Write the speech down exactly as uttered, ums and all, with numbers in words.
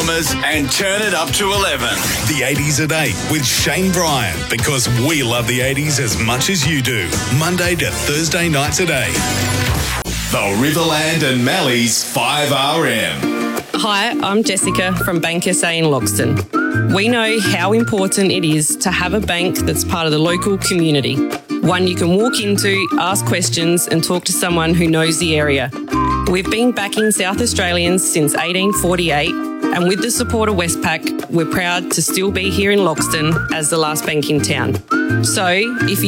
And turn it up to eleven. The eighties at eight with Shane Bryan, because we love the eighties as much as you do. Monday to Thursday nights at eight. The Riverland and Mallee's five R M. Hi, I'm Jessica from Bank S A in Loxton. We know how important it is to have a bank that's part of the local community. One you can walk into, ask questions and talk to someone who knows the area. We've been backing South Australians since eighteen forty-eight, and with the support of Westpac, we're proud to still be here in Loxton as the last bank in town. So, if you